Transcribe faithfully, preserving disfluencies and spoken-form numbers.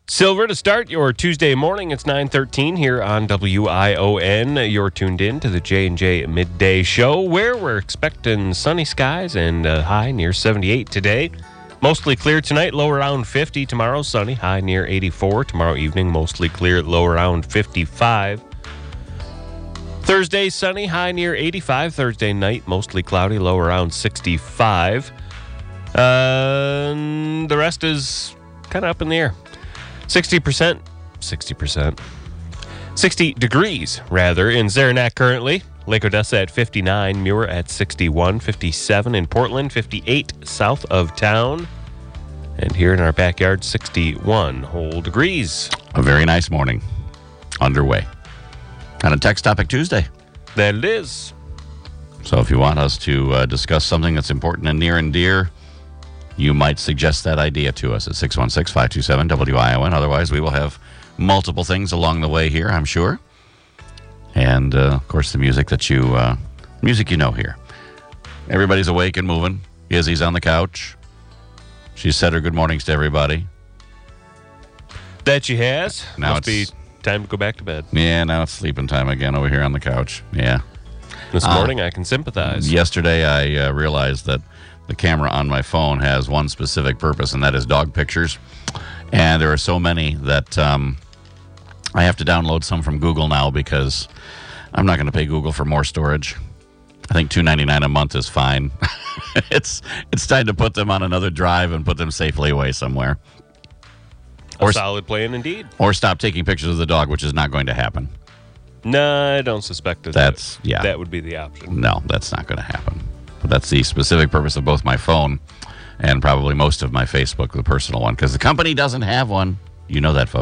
Silver to start your Tuesday morning. It's nine thirteen here on W I O N. You're tuned in to the J and J Midday Show, where we're expecting sunny skies and a high near seventy-eight today. Mostly clear tonight, low around fifty. Tomorrow, sunny, high near eighty-four. Tomorrow evening, mostly clear, low around fifty-five. Thursday, sunny, high near eighty-five. Thursday night, mostly cloudy, low around sixty-five. Uh, the rest is kind of up in the air. sixty percent, sixty percent, sixty degrees, rather, in Saranac currently. Lake Odessa at fifty-nine, Muir at sixty-one, fifty-seven in Portland, fifty-eight south of town. And here in our backyard, sixty-one whole degrees. A very nice morning underway. On a Text Topic Tuesday. That it is. So if you want us to uh, discuss something that's important and near and dear, you might suggest that idea to us at six one six, five two seven, W I O N. Otherwise, we will have multiple things along the way here, I'm sure. And, uh, of course, the music that you, uh, music you know here. Everybody's awake and moving. Izzy's on the couch. She said her good mornings to everybody. That she has. Now Must it's, be time to go back to bed. Yeah, now it's sleeping time again over here on the couch. Yeah. This Uh, morning, I can sympathize. Yesterday, I uh, realized that the camera on my phone has one specific purpose, and that is dog pictures. And there are so many that um, I have to download some from Google now because I'm not going to pay Google for more storage. I think two dollars and ninety-nine cents a month is fine. it's it's time to put them on another drive and put them safely away somewhere. A Or, solid plan indeed. or stop taking pictures of the dog, which is not going to happen. No, I don't suspect that. That's, that, yeah. That would be the option. No, that's not going to happen. But that's the specific purpose of both my phone and probably most of my Facebook, the personal one, because the company doesn't have one. You know that, folks.